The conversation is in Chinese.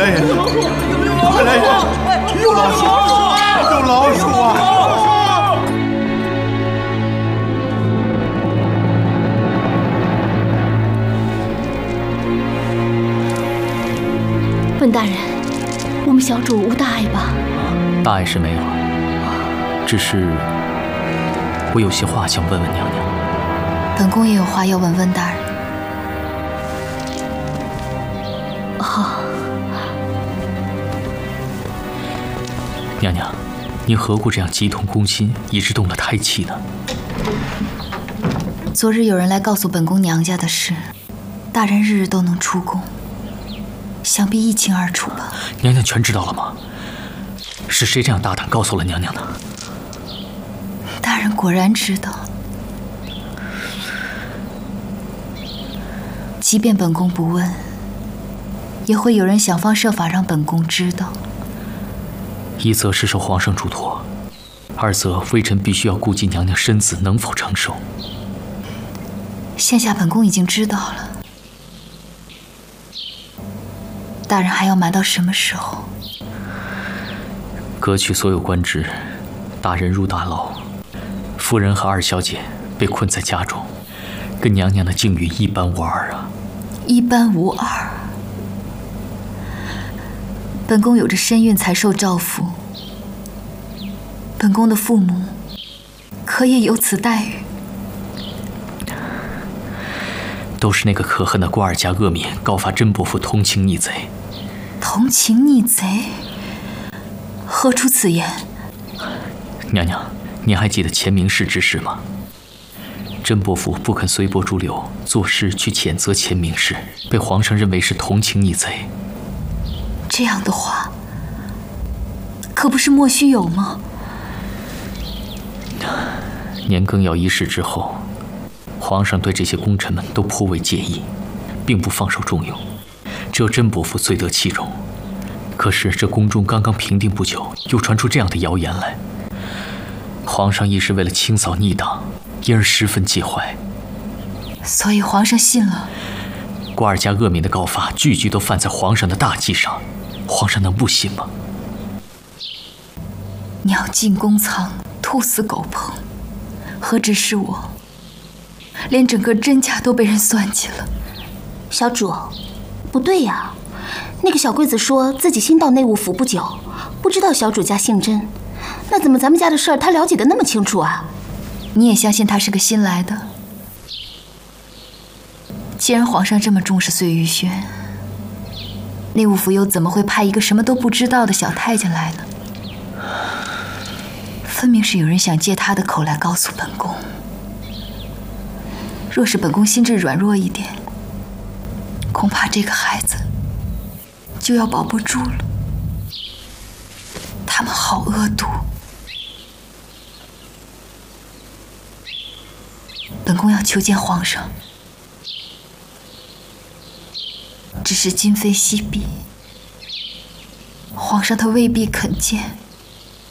来人！快来人！有老鼠！有老鼠啊！ 本大人，我们小主无大碍吧？ 大碍是没有了，只是我有些话想问问娘娘。 本宫也有话要问温大人。 好。 娘娘，您何故这样急痛攻心，以致动了胎气呢？ 昨日有人来告诉本宫娘家的事，大人日日都能出宫，想必一清二楚吧？ 娘娘全知道了吗？是谁这样大胆告诉了娘娘的？ 大人果然知道。即便本宫不问，也会有人想方设法让本宫知道。 一则是受皇上嘱托，二则微臣必须要顾及娘娘身子能否承受。 现下本宫已经知道了，大人还要瞒到什么时候？ 革去所有官职，大人入大牢，夫人和二小姐被困在家中，跟娘娘的境遇一般无二啊！ 一般无二。本宫有着身孕才受诏服，本宫的父母可也有此待遇？ 都是那个可恨的瓜尔佳恶民告发甄伯父同情逆贼。 同情逆贼？何出此言？ 娘娘，您还记得钱明氏之事吗？甄伯父不肯随波逐流，作诗去谴责钱明氏，被皇上认为是同情逆贼。 这样的话，可不是莫须有吗？ 年羹尧一事之后，皇上对这些功臣们都颇为介意，并不放手重用，只有甄伯父最得其中。可是这宫中刚刚平定不久，又传出这样的谣言来，皇上一时为了清扫逆党，因而十分介怀。 所以皇上信了？ 瓜尔佳恶民的告发，句句都犯在皇上的大忌上，皇上能不信吗？ 鸟尽弓藏，兔死狗烹，何止是我，连整个甄家都被人算计了。 小主，不对呀，那个小贵子说自己新到内务府不久，不知道小主家姓甄，那怎么咱们家的事儿他了解得那么清楚啊？ 你也相信他是个新来的？既然皇上这么重视碎玉轩，内务府又怎么会派一个什么都不知道的小太监来呢？分明是有人想借他的口来告诉本宫。若是本宫心智软弱一点，恐怕这个孩子就要保不住了。他们好恶毒。本宫要求见皇上，只是今非昔比，皇上他未必肯见。